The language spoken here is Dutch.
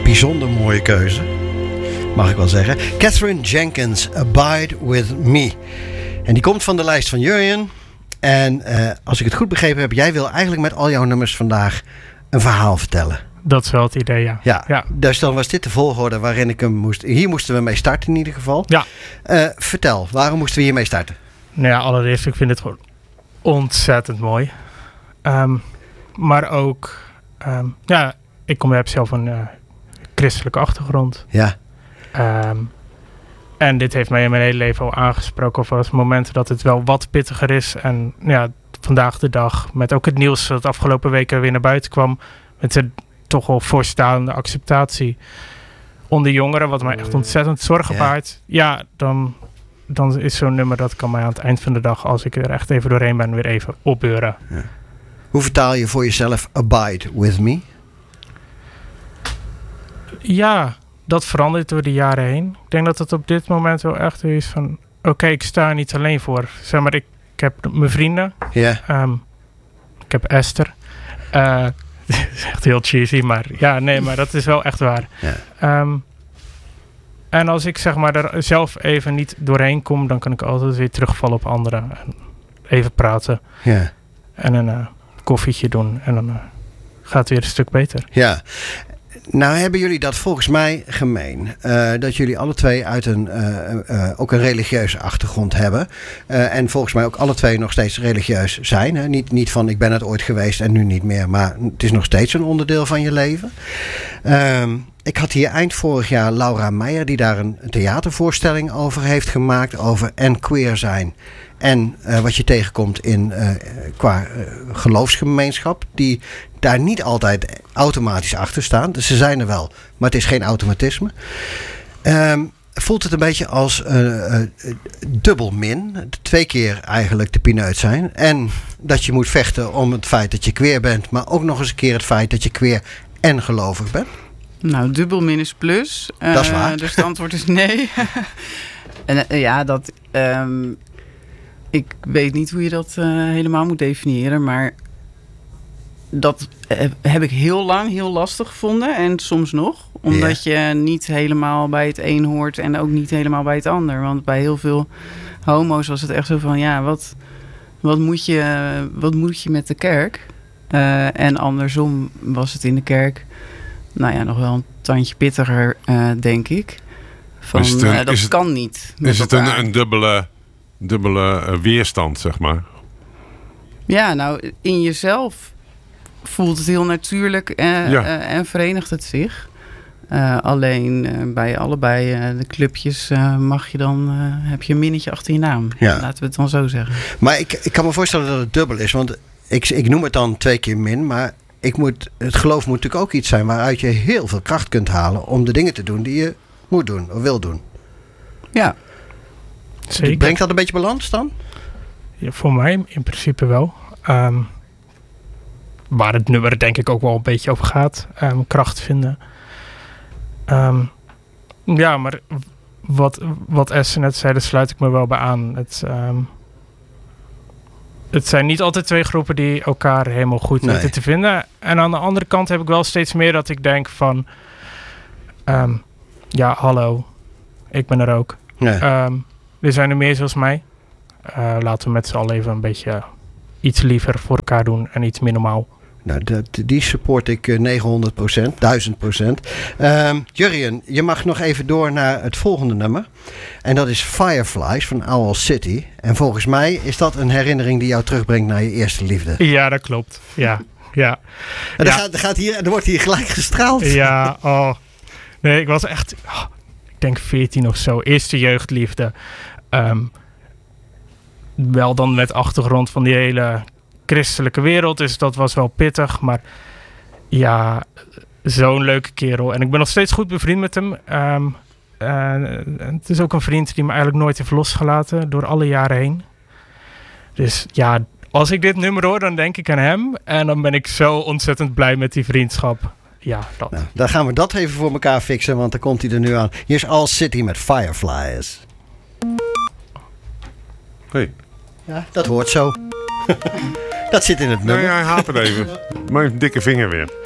bijzonder mooie keuze. Mag ik wel zeggen. Katherine Jenkins, Abide With Me. En die komt van de lijst van Jurjen. En als ik het goed begrepen heb, jij wil eigenlijk met al jouw nummers vandaag een verhaal vertellen. Dat is wel het idee, ja. Ja. Dus dan was dit de volgorde waarin ik hem moest... Hier moesten we mee starten in ieder geval. Ja. Vertel, waarom moesten we hiermee starten? Nou ja, allereerst, ik vind het gewoon ontzettend mooi. Maar ook... heb zelf een christelijke achtergrond. Ja. En dit heeft mij in mijn hele leven al aangesproken. Of als momenten dat het wel wat pittiger is. En ja, vandaag de dag, met ook het nieuws dat afgelopen weken weer naar buiten kwam. Met de toch wel voorstaande acceptatie onder jongeren. Wat mij echt ontzettend zorgen baart. Ja, dan is zo'n nummer dat kan mij aan het eind van de dag, als ik er echt even doorheen ben, weer even opbeuren. Ja. Hoe vertaal je voor jezelf Abide With Me? Ja, dat verandert door de jaren heen. Ik denk dat het op dit moment wel echt is van... Oké, ik sta er niet alleen voor. Zeg maar, ik heb mijn vrienden. Ja. Ik heb Esther. Het is echt heel cheesy, maar ja, nee, maar dat is wel echt waar. Ja. En als ik zeg maar er zelf even niet doorheen kom, dan kan ik altijd weer terugvallen op anderen. En even praten. Ja. En een koffietje doen. En dan gaat het weer een stuk beter. Ja. Nou hebben jullie dat volgens mij gemeen. Dat jullie alle twee uit ook een religieuze achtergrond hebben. En volgens mij ook alle twee nog steeds religieus zijn. Hè? Niet van ik ben het ooit geweest en nu niet meer. Maar het is nog steeds een onderdeel van je leven. Ik had hier eind vorig jaar Laura Meijer, die daar een theatervoorstelling over heeft gemaakt. Over en queer zijn. En wat je tegenkomt qua geloofsgemeenschap. Die daar niet altijd automatisch achter staan. Dus ze zijn er wel, maar het is geen automatisme. Voelt het een beetje als dubbel min. 2 keer eigenlijk de pineut zijn. En dat je moet vechten om het feit dat je queer bent. Maar ook nog eens een keer het feit dat je queer en gelovig bent. Nou, dubbel min is plus. Dat is waar. Dus het antwoord is nee. En ik weet niet hoe je dat helemaal moet definiëren. Maar dat heb ik heel lang heel lastig gevonden. En soms nog. Omdat je niet helemaal bij het een hoort. En ook niet helemaal bij het ander. Want bij heel veel homo's was het echt zo van... Ja, wat moet je met de kerk? En andersom was het in de kerk... Nou ja, nog wel een tandje pittiger, denk ik. Dat kan niet. Is het een dubbele weerstand, zeg maar? Ja, nou, in jezelf voelt het heel natuurlijk en verenigt het zich. Alleen bij allebei de clubjes heb je een minnetje achter je naam. Ja. Laten we het dan zo zeggen. Maar ik kan me voorstellen dat het dubbel is. Want ik noem het dan 2 keer min, maar... Het geloof moet natuurlijk ook iets zijn waaruit je heel veel kracht kunt halen om de dingen te doen die je moet doen of wil doen. Ja. Zeker. Brengt dat een beetje balans dan? Ja, voor mij in principe wel. Waar het nummer denk ik ook wel een beetje over gaat. Kracht vinden. Ja, maar wat Esther net zei, daar sluit ik me wel bij aan. Het zijn niet altijd 2 groepen die elkaar helemaal goed weten te vinden. En aan de andere kant heb ik wel steeds meer dat ik denk van... hallo. Ik ben er ook. Nee. Er zijn er meer zoals mij. Laten we met z'n allen even een beetje iets liever voor elkaar doen. En iets meer normaal. Nou, die support ik 900%, 1000%. Jurjen, je mag nog even door naar het volgende nummer. En dat is Fireflies van Owl City. En volgens mij is dat een herinnering die jou terugbrengt naar je eerste liefde. Ja, dat klopt. Ja. En er wordt hier gelijk gestraald. Ja, nee, ik was echt... ik denk 14 of zo. Eerste jeugdliefde. Wel dan met achtergrond van die hele... christelijke wereld, dus dat was wel pittig, maar ja, zo'n leuke kerel. En ik ben nog steeds goed bevriend met hem. Het is ook een vriend die me eigenlijk nooit heeft losgelaten door alle jaren heen. Dus ja, als ik dit nummer hoor, dan denk ik aan hem. En dan ben ik zo ontzettend blij met die vriendschap. Ja, dat. Nou, dan gaan we dat even voor elkaar fixen, want dan komt hij er nu aan. Hier is Owl City met Fireflies. Hey. Ja, dat hoort zo. Dat zit in het nummer. Nee, hij hapert even. Mijn dikke vinger weer.